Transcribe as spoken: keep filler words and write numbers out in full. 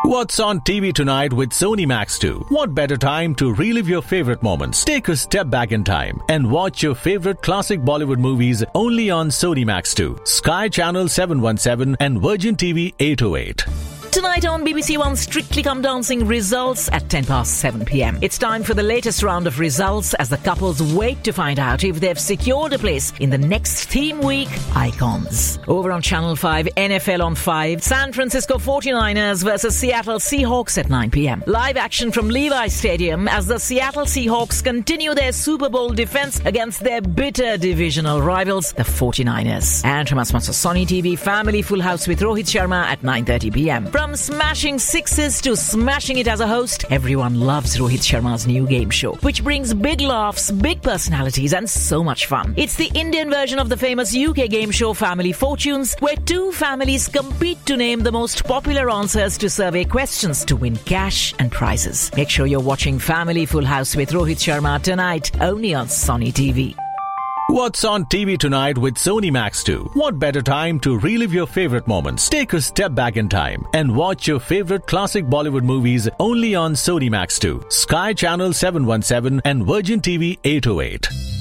What's on T V tonight with Sony Max two? What better time to relive your favorite moments? Take a step back in time and watch your favorite classic Bollywood movies only on Sony Max two, Sky Channel seven one seven and Virgin T V eight oh eight. Tonight on B B C One, Strictly Come Dancing results at ten past seven p.m. It's time for the latest round of results as the couples wait to find out if they've secured a place in the next theme week icons. Over on Channel five, N F L on five, San Francisco forty-niners versus Seattle Seahawks at nine p.m. Live action from Levi Stadium as the Seattle Seahawks continue their Super Bowl defense against their bitter divisional rivals, the forty-niners. And from our sponsor Sony T V, Family Full House with Rohit Sharma at nine thirty p.m. From smashing sixes to smashing it as a host, everyone loves Rohit Sharma's new game show, which brings big laughs, big personalities and so much fun. It's the Indian version of the famous U K game show Family Fortunes, where two families compete to name the most popular answers to survey questions to win cash and prizes. Make sure you're watching Family Full House with Rohit Sharma tonight, only on Sony T V. What's on T V tonight with Sony Max two? What better time to relive your favorite moments? Take a step back in time and watch your favorite classic Bollywood movies only on Sony Max two, Sky Channel seven one seven and Virgin T V eight oh eight.